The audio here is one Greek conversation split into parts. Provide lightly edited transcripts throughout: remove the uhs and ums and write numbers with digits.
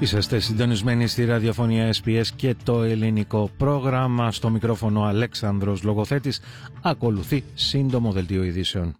Είσαστε συντονισμένοι στη ραδιοφωνία SBS και το ελληνικό πρόγραμμα. Στο μικρόφωνο Αλέξανδρος Λογοθέτης. Ακολουθεί σύντομο δελτίο ειδήσεων.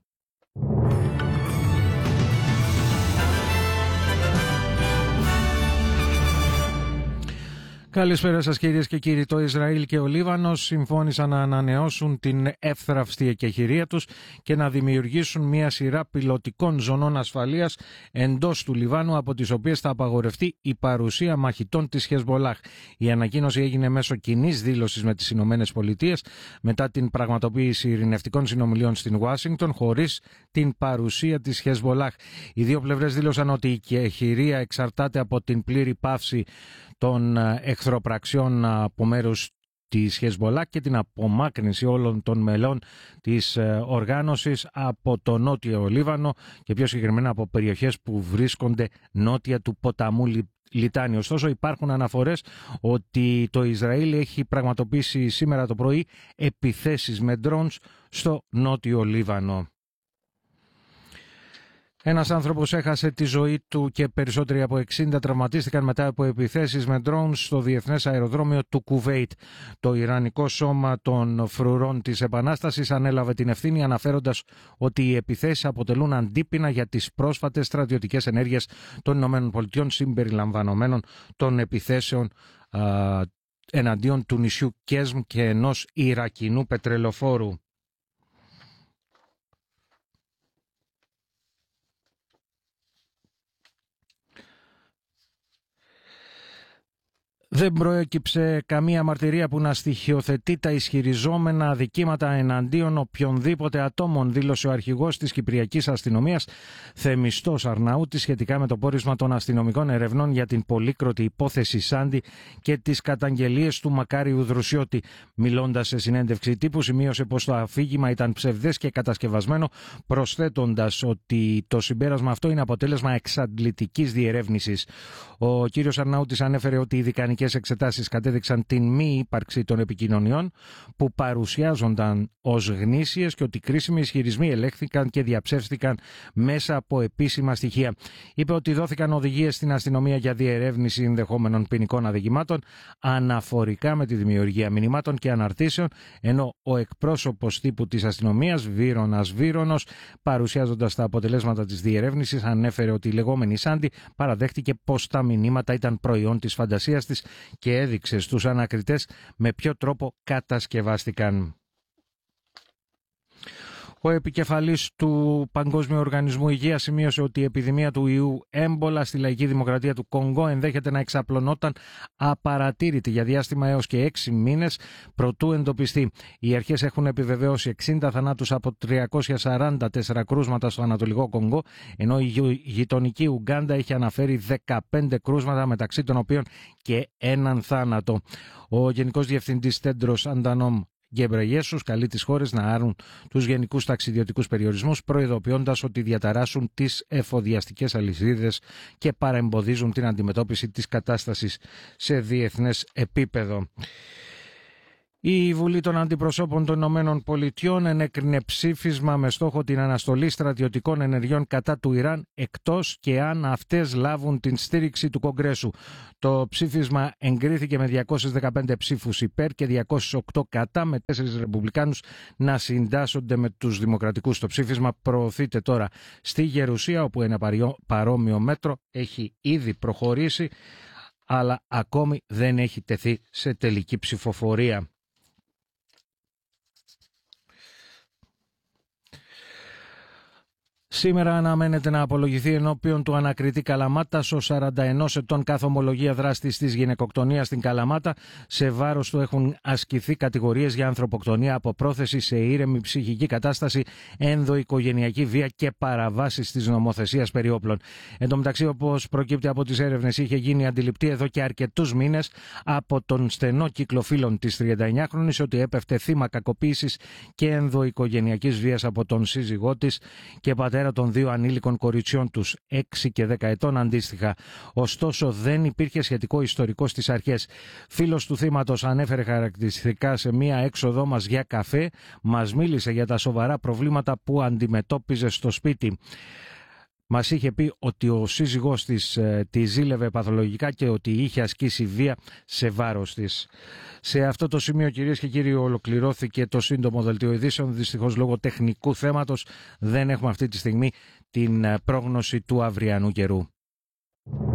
Καλησπέρα σας κυρίες και κύριοι. Το Ισραήλ και ο Λίβανος συμφώνησαν να ανανεώσουν την εύθραυστη εκεχηρία τους και να δημιουργήσουν μια σειρά πιλωτικών ζωνών ασφαλείας εντός του Λιβάνου, από τις οποίες θα απαγορευτεί η παρουσία μαχητών της Χεσμολάχ. Η ανακοίνωση έγινε μέσω κοινής δήλωσης με τις Ηνωμένες Πολιτείες μετά την πραγματοποίηση ειρηνευτικών συνομιλιών στην Ουάσιγκτον χωρίς την παρουσία της Χεσμολάχ. Οι δύο πλευρές δήλωσαν ότι η εκεχηρία εξαρτάται από την πλήρη πάυση των εχθροπραξιών από μέρους της Χεσμολάχ και την απομάκρυνση όλων των μελών της οργάνωσης από το νότιο Λίβανο και πιο συγκεκριμένα από περιοχές που βρίσκονται νότια του ποταμού Λιτάνη. Ωστόσο υπάρχουν αναφορές ότι το Ισραήλ έχει πραγματοποιήσει σήμερα το πρωί επιθέσεις με drones στο νότιο Λίβανο. Ένας άνθρωπος έχασε τη ζωή του και περισσότεροι από 60 τραυματίστηκαν μετά από επιθέσεις με drones στο διεθνές αεροδρόμιο του Κουβέιτ. Το Ιρανικό Σώμα των Φρουρών της Επανάστασης ανέλαβε την ευθύνη, αναφέροντας ότι οι επιθέσεις αποτελούν αντίπεινα για τις πρόσφατες στρατιωτικές ενέργειες των ΗΠΑ, συμπεριλαμβανομένων των επιθέσεων εναντίον του νησιού Κέσμ και ενός Ιρακινού πετρελοφόρου. Δεν προέκυψε καμία μαρτυρία που να στοιχειοθετεί τα ισχυριζόμενα αδικήματα εναντίον οποιονδήποτε ατόμων, δήλωσε ο αρχηγός της Κυπριακής Αστυνομίας Θεμιστός Αρναούτης σχετικά με το πόρισμα των αστυνομικών ερευνών για την πολύκροτη υπόθεση Σάντι και τις καταγγελίες του Μακάριου Δρουσιώτη. Μιλώντας σε συνέντευξη τύπου, σημείωσε πως το αφήγημα ήταν ψευδές και κατασκευασμένο, προσθέτοντας ότι το συμπέρασμα αυτό είναι αποτέλεσμα εξαντλητικής διερεύνησης. Ο κύριος Αρναούτης ανέφερε ότι οι δικανικές εξετάσεις κατέδειξαν την μη ύπαρξη των επικοινωνιών που παρουσιάζονταν ως γνήσιες και ότι κρίσιμοι ισχυρισμοί ελέγχθηκαν και διαψεύστηκαν μέσα από επίσημα στοιχεία. Είπε ότι δόθηκαν οδηγίες στην αστυνομία για διερεύνηση ενδεχόμενων ποινικών αδικημάτων αναφορικά με τη δημιουργία μηνυμάτων και αναρτήσεων, ενώ ο εκπρόσωπος τύπου της αστυνομίας, Βύρονας Βύρονος, παρουσιάζοντας τα αποτελέσματα της διερεύνησης, ανέφερε ότι η λεγόμενη Σάντι παραδέχτηκε πως τα μηνύματα ήταν προϊόν της φαντασίας της και έδειξε στους ανακριτές με ποιο τρόπο κατασκευάστηκαν. Ο επικεφαλής του Παγκόσμιου Οργανισμού Υγείας σημείωσε ότι η επιδημία του ιού έμπολα στη Λαϊκή Δημοκρατία του Κονγκό ενδέχεται να εξαπλωνόταν απαρατήρητη για διάστημα έως και 6 μήνες προτού εντοπιστεί. Οι αρχές έχουν επιβεβαιώσει 60 θανάτους από 344 κρούσματα στο Ανατολικό Κονγκό, ενώ η γειτονική Ουγκάντα έχει αναφέρει 15 κρούσματα, μεταξύ των οποίων και έναν θάνατο. Ο Γενικός Διευθυντής Τέντρος Αντανόμ Γκεμπρεγιέσους καλεί τις χώρες να άρουν τους γενικούς ταξιδιωτικούς περιορισμούς, προειδοποιώντας ότι διαταράσσουν τις εφοδιαστικές αλυσίδες και παρεμποδίζουν την αντιμετώπιση της κατάστασης σε διεθνές επίπεδο. Η Βουλή των Αντιπροσώπων των Ηνωμένων Πολιτειών ενέκρινε ψήφισμα με στόχο την αναστολή στρατιωτικών ενεργειών κατά του Ιράν, εκτός και αν αυτές λάβουν την στήριξη του Κογκρέσου. Το ψήφισμα εγκρίθηκε με 215 ψήφους υπέρ και 208 κατά, με 4 ρεπουμπλικάνους να συντάσσονται με τους δημοκρατικούς. Το ψήφισμα προωθείται τώρα στη Γερουσία, όπου ένα παρόμοιο μέτρο έχει ήδη προχωρήσει, αλλά ακόμη δεν έχει τεθεί σε τελική ψηφοφορία. Σήμερα αναμένεται να απολογηθεί ενώπιον του ανακριτή Καλαμάτας ο 41 ετών καθ' ομολογία δράστης της γυναικοκτονίας στην Καλαμάτα. Σε βάρος του έχουν ασκηθεί κατηγορίες για ανθρωποκτονία από πρόθεση σε ήρεμη ψυχική κατάσταση, ενδοοικογενειακή βία και παραβάσεις της νομοθεσίας περί όπλων. Εν τω μεταξύ, όπως προκύπτει από τις έρευνες, είχε γίνει αντιληπτή εδώ και αρκετούς μήνες από τον στενό κύκλο φίλων της 39χρονης ότι έπεφτε θύμα κακοποίησης και ενδοοικογενειακής βίας από τον σύζυγό της και πατέρα των 2 ανήλικων κοριτσιών τους, 6 και 10 ετών αντίστοιχα. Ωστόσο, δεν υπήρχε σχετικό ιστορικό στις αρχές. Φίλος του θύματος ανέφερε χαρακτηριστικά σε μία έξοδό μας για καφέ, μας μίλησε για τα σοβαρά προβλήματα που αντιμετώπιζε στο σπίτι. μας είχε πει ότι ο σύζυγός της τη ζήλευε παθολογικά και ότι είχε ασκήσει βία σε βάρος της. Σε αυτό το σημείο, κυρίες και κύριοι, ολοκληρώθηκε το σύντομο δελτίο ειδήσεων. Δυστυχώς, λόγω τεχνικού θέματος δεν έχουμε αυτή τη στιγμή την πρόγνωση του αυριανού καιρού.